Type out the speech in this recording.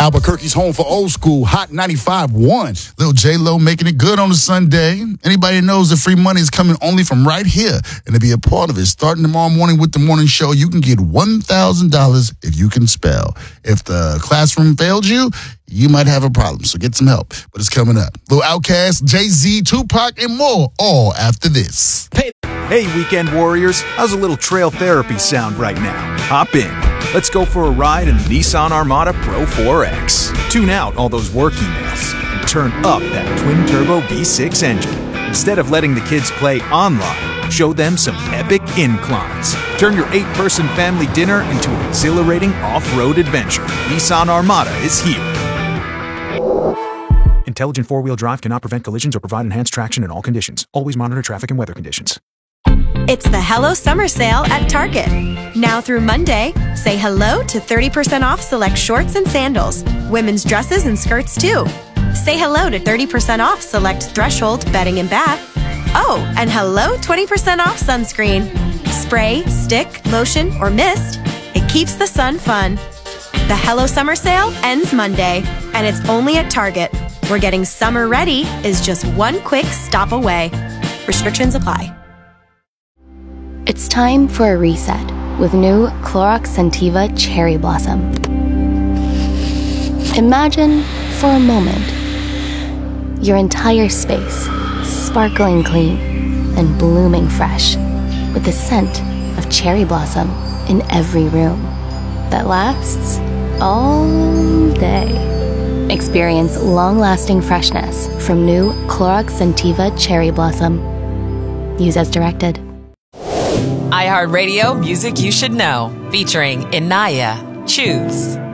Albuquerque's home for old school, Hot 95.1. Lil J-Lo making it good on a Sunday. Anybody knows that free money is coming only from right here. And to be a part of it, starting tomorrow morning with the morning show, you can get $1,000 if you can spell. If the classroom failed you, you might have a problem, so get some help. But it's coming up. Lil Outkast, Jay-Z, Tupac, and more, all after this. Hey, weekend warriors, how's a little trail therapy sound right now? Hop in. Let's go for a ride in the Nissan Armada Pro 4X. Tune out all those work emails and turn up that twin-turbo V6 engine. Instead of letting the kids play online, show them some epic inclines. Turn your 8-person family dinner into an exhilarating off-road adventure. Nissan Armada is here. Intelligent four-wheel drive cannot prevent collisions or provide enhanced traction in all conditions. Always monitor traffic and weather conditions. It's the Hello Summer Sale at Target. Now through Monday, say hello to 30% off select shorts and sandals, women's dresses and skirts too. Say hello to 30% off select Threshold bedding and bath. Oh, and hello 20% off sunscreen. Spray, stick, lotion, or mist. It keeps the sun fun. The Hello Summer Sale ends Monday, and it's only at Target, where getting summer ready is just one quick stop away. Restrictions apply. It's time for a reset with new Clorox Scentiva Cherry Blossom. Imagine, for a moment, your entire space sparkling clean and blooming fresh with the scent of cherry blossom in every room that lasts all day. Experience long-lasting freshness from new Clorox Scentiva Cherry Blossom. Use as directed. iHeartRadio Music You Should Know, featuring Inaya. Choose.